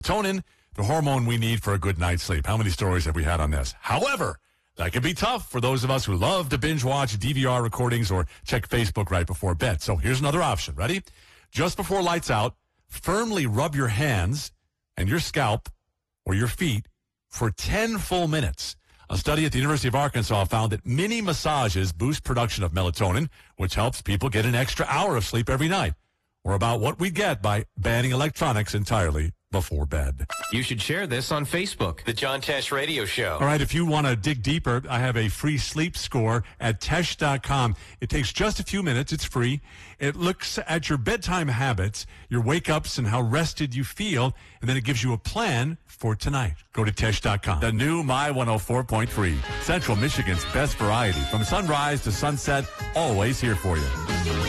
Melatonin, the hormone we need for a good night's sleep. How many stories have we had on this? However, that can be tough for those of us who love to binge watch DVR recordings or check Facebook right before bed. So here's another option. Ready? Just before lights out, firmly rub your hands and your scalp or your feet for 10 full minutes. A study at the University of Arkansas found that mini massages boost production of melatonin, which helps people get an extra hour of sleep every night, or about what we get by banning electronics entirely before bed. You should share this on Facebook, The John Tesh Radio Show. All right, if you want to dig deeper, I have a free sleep score at Tesh.com. It takes just a few minutes. It's free. It looks at your bedtime habits, your wake-ups, and how rested you feel, and then it gives you a plan for tonight. Go to Tesh.com. The new My 104.3, Central Michigan's best variety. From sunrise to sunset, always here for you.